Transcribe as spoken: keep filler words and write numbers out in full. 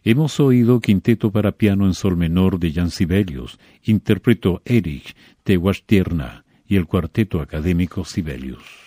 Hemos oído Quinteto para piano en sol menor de Jan Sibelius, interpretó Erich de Wastierna y el Cuarteto Académico Sibelius.